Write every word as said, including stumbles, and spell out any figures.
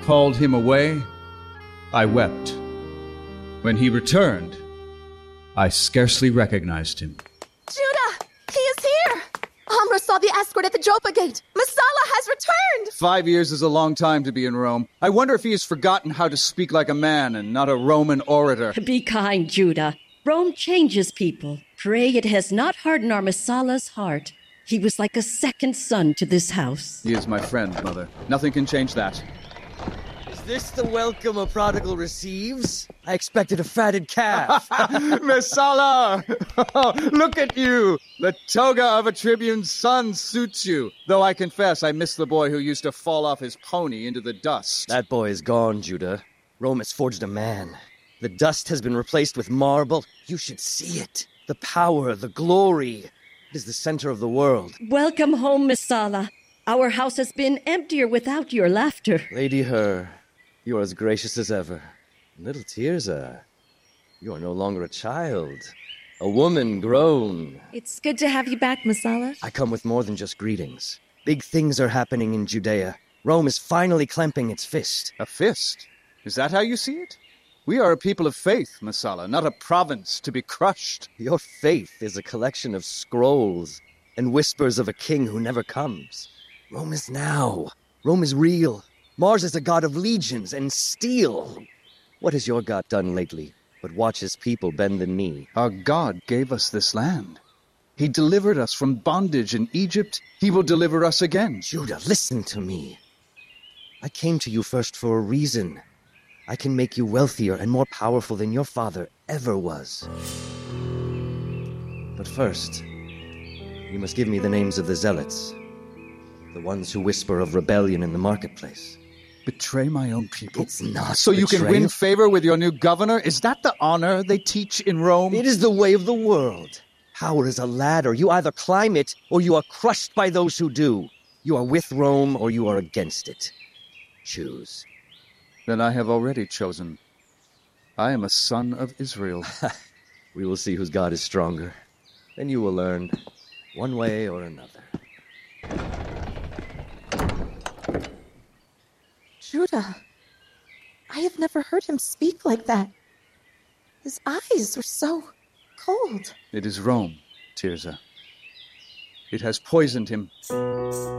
called him away, I wept. When he returned, I scarcely recognized him. Judah! He is here! Amra saw the escort at the Joppa gate. Messala has returned! Five years is a long time to be in Rome. I wonder if he has forgotten how to speak like a man and not a Roman orator. Be kind, Judah. Rome changes people. Pray it has not hardened our Messala's heart. He was like a second son to this house. He is my friend, Mother. Nothing can change that. Is this the welcome a prodigal receives? I expected a fatted calf. Messala! Look at you! The toga of a tribune's son suits you. Though I confess I miss the boy who used to fall off his pony into the dust. That boy is gone, Judah. Rome has forged a man. The dust has been replaced with marble. You should see it. The power, the glory. It is the center of the world. Welcome home, Messala. Our house has been emptier without your laughter. Lady Her, you are as gracious as ever. Little Tirza, you are no longer a child. A woman grown. It's good to have you back, Messala. I come with more than just greetings. Big things are happening in Judea. Rome is finally clenching its fist. A fist? Is that how you see it? We are a people of faith, Messala, not a province to be crushed. Your faith is a collection of scrolls and whispers of a king who never comes. Rome is now. Rome is real. Mars is a god of legions and steel. What has your god done lately but watch his people bend the knee? Our God gave us this land. He delivered us from bondage in Egypt. He will deliver us again. Judah, listen to me. I came to you first for a reason. I can make you wealthier and more powerful than your father ever was. But first, you must give me the names of the zealots, the ones who whisper of rebellion in the marketplace. Betray my own people? It's not So you can betrayal. win favor with your new governor? Is that the honor they teach in Rome? It is the way of the world. Power is a ladder. You either climb it, or you are crushed by those who do. You are with Rome, or you are against it. Choose. Then I have already chosen. I am a son of Israel. We will see whose God is stronger. Then you will learn, one way or another. Judah, I have never heard him speak like that. His eyes were so cold. It is Rome, Tirza. It has poisoned him.